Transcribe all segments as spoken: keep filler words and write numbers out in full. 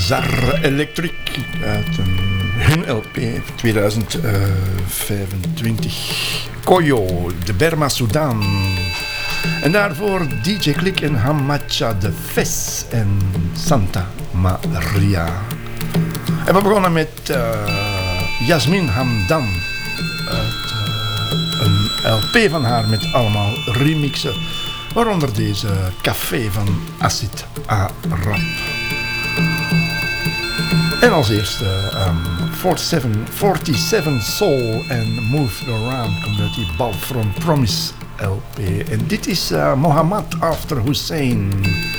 Zar Electric uit een, hun L P tweeduizend vijfentwintig. Koyo, de Berma Sudan. En daarvoor D J Klik en Hamacha de Fes en Santa Maria. En we begonnen met uh, Yasmin Hamdan. Uit uh, een L P van haar met allemaal remixen. Waaronder deze Café van Acid Arab. En als eerste um, forty-seven Soul en Moved Around komt uit die Balfront Promise L P. En dit is uh, Mohammad After Hussein.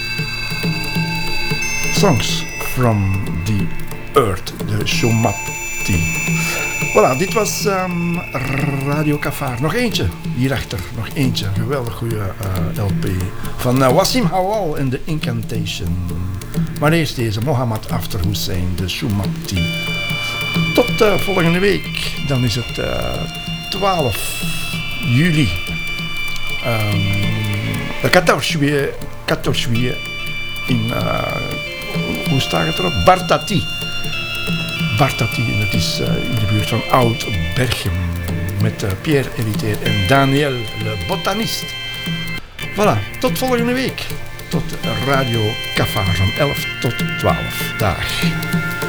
Songs from the Earth, de Shomati. Voilà, dit was um, Radio Kaffar. Nog eentje hierachter, nog eentje. Geweldig goede uh, L P van uh, Wassim Hawal en The Incantation. Maar eerst deze, Mohammad After Hussein, de Shumati. Tot uh, volgende week. Dan is het uh, twaalf juli. Um, veertien juli in, uh, hoe staat het erop? Bartati. Bartati, en dat is uh, in de buurt van Oud-Berchem. Met uh, Pierre Elitaire en Daniel, le botanist. Voilà, tot volgende week. Tot Radio Kaffar van elf tot twaalf. Dag.